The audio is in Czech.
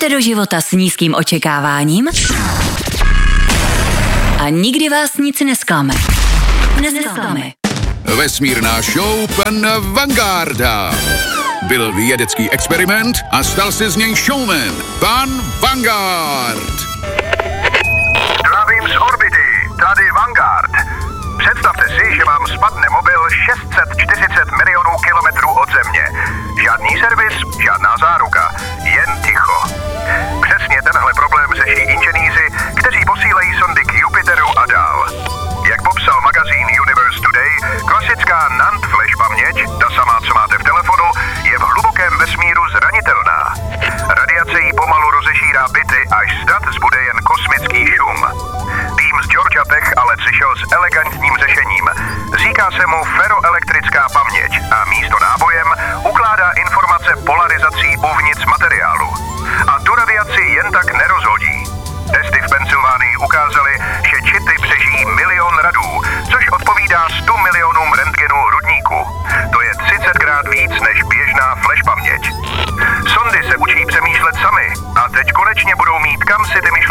Jdete do života s nízkým očekáváním a nikdy vás nic nesklame. Vesmírná show pana Vangarda. Byl vědecký experiment a stal se z něj showman. Pan Vanguard. Zdravím z orbity, tady Vanguard. Představte si, že vám spadne mobil 640 milionů kilometrů od Země. Žádný servis, žádná záruka, jen ticho. Přesně tenhle problém řeší inženýři, kteří posílají sondy k Jupiteru a dál. Jak popsal magazín Universe Today, klasická NAND flash paměť, ta samá, co máte v telefonu, je v hlubokém vesmíru zranitelná. Radiace jí pomalu rozežírá byty, až snad zbude jen kosmický šum. Tým z Georgia Tech ale přišel s elegantním řešením. Říká se mu ferroelektrická paměť a místo nábojem ukládá informace polarizací uvnitř materiálu. A tu radiaci jen tak nerozhodí. Testy v Pensylvánii ukázaly, že čity přežijí 1 000 000 radů, což odpovídá 100 milionům rentgenů hrudníku. To je 30krát víc než běžná flash paměť. Sondy se učí přemýšlet sami a teď konečně budou mít kam si ty myšlenky